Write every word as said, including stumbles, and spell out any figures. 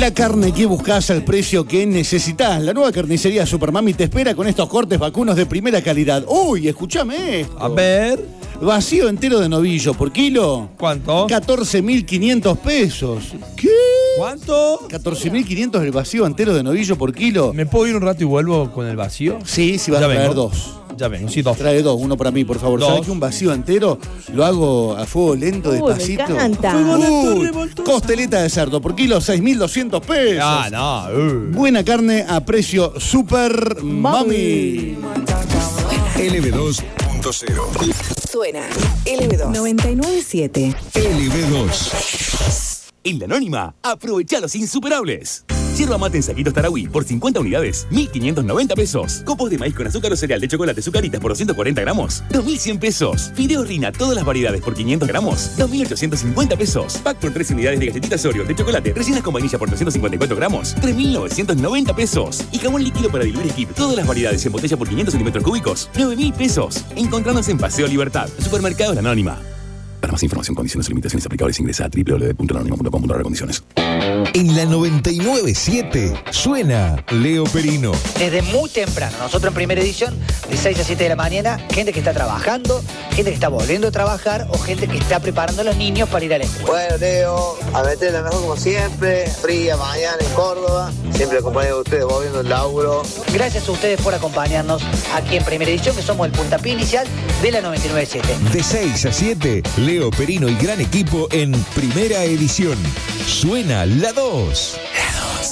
La carne que buscas al precio que necesitas. La nueva carnicería Supermami te espera con estos cortes vacunos de primera calidad. Uy, escúchame esto. A ver. Vacío entero de novillo por kilo. ¿Cuánto? catorce mil quinientos pesos. ¿Qué? ¿Cuánto? catorce mil quinientos el vacío entero de novillo por kilo. ¿Me puedo ir un rato y vuelvo con el vacío? Sí, sí vas Ya a traer vengo. dos. Ya vengo, sí, dos. Trae dos, uno para mí, por favor. Dos. ¿Sabes que un vacío entero lo hago a fuego lento, Uy, despacito? me encanta. Fuego lento, Uy, revoltoso. costeleta de cerdo por kilo, seis mil doscientos pesos. Ah, no. Uh. Buena carne a precio super mami. L B dos punto cero. Suena L B dos. noventa y nueve punto siete. L B dos. En La Anónima, aprovecha los insuperables. Yerba mate en saquitos Tarahui por cincuenta unidades, mil quinientos noventa pesos. Copos de maíz con azúcar o cereal de chocolate Zucaritas por doscientos cuarenta gramos, dos mil cien pesos. Fideos Rina, todas las variedades por quinientos gramos, dos mil ochocientos cincuenta pesos. Pack por tres unidades de galletitas Oreo de chocolate rellenas con vainilla por doscientos cincuenta y cuatro gramos, tres mil novecientos noventa pesos. Y jabón líquido para diluir Skip, todas las variedades en botella por quinientos centímetros cúbicos, nueve mil pesos. Encontrarnos en Paseo Libertad, Supermercados La Anónima. Para más información, condiciones y limitaciones aplicables, ingresa a doble u doble u doble u punto la anónima punto com punto a r condiciones. En la noventa y nueve punto siete suena Leo Perino. Desde muy temprano, nosotros en primera edición, de seis a siete de la mañana, gente que está trabajando, gente que está volviendo a trabajar o gente que está preparando a los niños para ir a la escuela. Bueno, Leo, a meterle mejor como siempre, fría mañana en Córdoba, siempre acompañado de ustedes volviendo el laburo. Gracias a ustedes por acompañarnos aquí en primera edición, que somos el puntapié inicial de la noventa y nueve punto siete. De seis a siete, Leo Perino y gran equipo en primera edición. Suena la dos. La